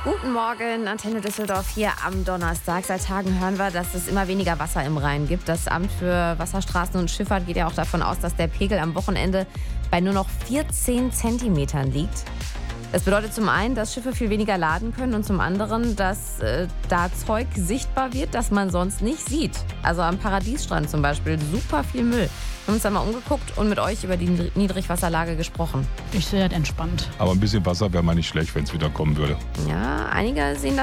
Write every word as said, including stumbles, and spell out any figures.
Guten Morgen, Antenne Düsseldorf hier am Donnerstag. Seit Tagen hören wir, dass es immer weniger Wasser im Rhein gibt. Das Amt für Wasserstraßen und Schifffahrt geht ja auch davon aus, dass der Pegel am Wochenende bei nur noch vierzehn Zentimetern liegt. Das bedeutet zum einen, dass Schiffe viel weniger laden können und zum anderen, dass äh, da Zeug sichtbar wird, das man sonst nicht sieht. Also am Paradiesstrand zum Beispiel super viel Müll. Wir haben uns da mal umgeguckt und mit euch über die Niedrigwasserlage gesprochen. Ich sehe das entspannt. Aber ein bisschen Wasser wäre mal nicht schlecht, wenn es wieder kommen würde. Ja, einige sehen das